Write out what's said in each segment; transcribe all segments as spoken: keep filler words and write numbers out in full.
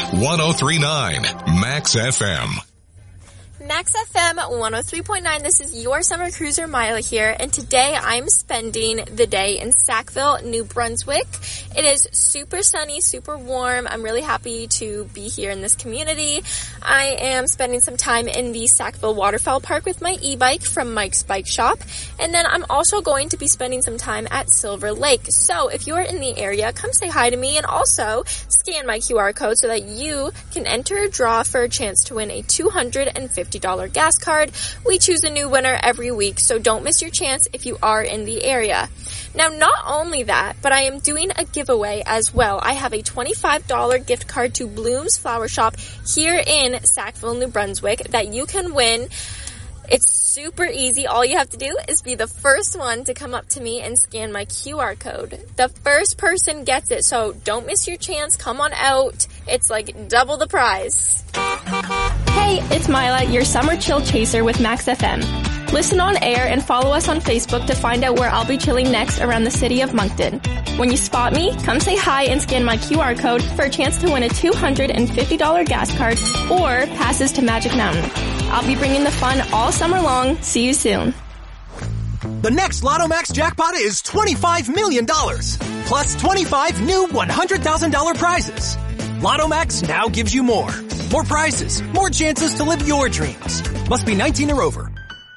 one oh three point nine Max F M. Max F M one oh three point nine, this is your summer cruiser Mila here, and today I'm spending the day in Sackville, New Brunswick. It is super sunny, super warm. I'm really happy to be here in this community. I am spending some time in the Sackville Waterfowl Park with my e-bike from Mike's Bike Shop, and then I'm also going to be spending some time at Silver Lake. So if you're in the area, come say hi to me, and also scan my Q R code so that you can enter a draw for a chance to win a two hundred fifty dollars gas card. We choose a new winner every week, so don't miss your chance if you are in the area. Now, not only that, but I am doing a giveaway as well. I have a twenty-five dollars gift card to Bloom's Flower Shop here in Sackville, New Brunswick that you can win. It's super easy. All you have to do is be the first one to come up to me and scan my Q R code. The first person gets it, so don't miss your chance. Come on out. It's like double the prize. Hey, it's Mila, your summer chill chaser with Max F M. Listen on air and follow us on Facebook to find out where I'll be chilling next around the city of Moncton. When you spot me, come say hi and scan my Q R code for a chance to win a two hundred fifty dollars gas card or passes to Magic Mountain. I'll be bringing the fun all summer long. See you soon. The next Lotto Max jackpot is twenty-five million dollars, plus twenty-five new one hundred thousand dollars prizes. Lotto Max now gives you more. More prizes, more chances to live your dreams. Must be nineteen or over.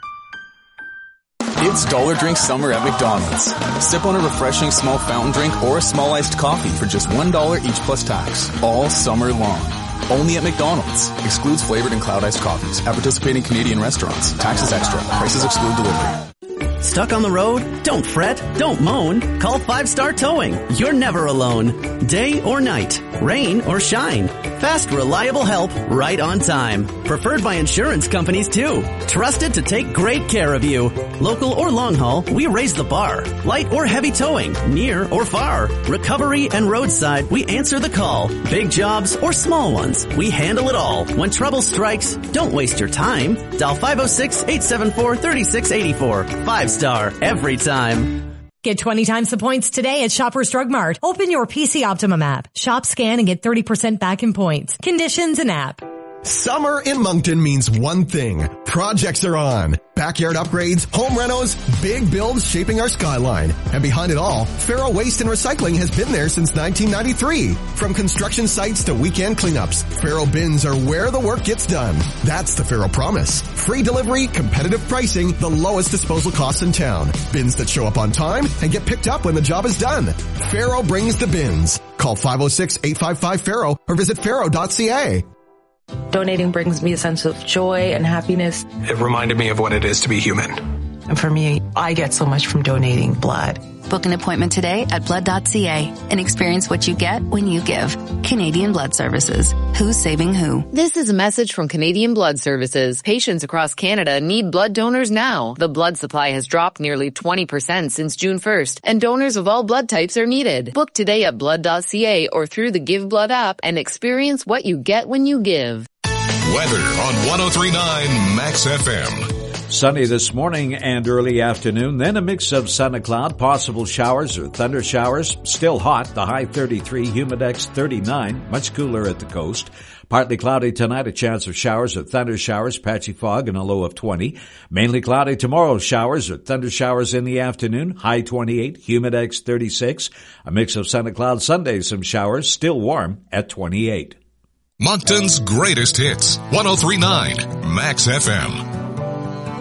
It's Dollar Drink Summer at McDonald's. Sip on a refreshing small fountain drink or a small iced coffee for just one dollar each plus tax. All summer long. Only at McDonald's. Excludes flavored and cloud iced coffees. At participating Canadian restaurants. Taxes extra. Prices exclude delivery. Stuck on the road? Don't fret. Don't moan. Call Five Star Towing. You're never alone. Day or night. Rain or shine. Fast, reliable help right on time. Preferred by insurance companies too. Trusted to take great care of you. Local or long haul, we raise the bar. Light or heavy towing, near or far. Recovery and roadside, we answer the call. Big jobs or small ones, we handle it all. When trouble strikes, don't waste your time. Dial five oh six, eight seven four, three six eight four. Five Star, every time. Get twenty times the points today at Shoppers Drug Mart. Open your P C Optimum app. Shop, scan, and get thirty percent back in points. Conditions and app. Summer in Moncton means one thing. Projects are on. Backyard upgrades, home renos, big builds shaping our skyline. And behind it all, Faro Waste and Recycling has been there since nineteen ninety-three. From construction sites to weekend cleanups, Faro bins are where the work gets done. That's the Faro promise. Free delivery, competitive pricing, the lowest disposal costs in town. Bins that show up on time and get picked up when the job is done. Faro brings the bins. Call five oh six, eight five five, Faro or visit faro dot c a. Donating brings me a sense of joy and happiness. It reminded me of what it is to be human. And for me, I get so much from donating blood. Book an appointment today at blood dot c a and experience what you get when you give. Canadian Blood Services. Who's saving who? This is a message from Canadian Blood Services. Patients across Canada need blood donors now. The blood supply has dropped nearly twenty percent since June first, and donors of all blood types are needed. Book today at blood dot c a or through the Give Blood app and experience what you get when you give. Weather on one oh three point nine Max F M. Sunny this morning and early afternoon, then a mix of sun and cloud, possible showers or thunder showers. Still hot, the high thirty-three, humidex thirty-nine, much cooler at the coast. Partly cloudy tonight, a chance of showers or thunder showers, patchy fog and a low of twenty. Mainly cloudy tomorrow, showers or thunder showers in the afternoon, high twenty-eight, humidex thirty-six. A mix of sun and cloud Sunday, some showers, still warm at twenty-eight. Moncton's greatest hits, one oh three point nine Max F M.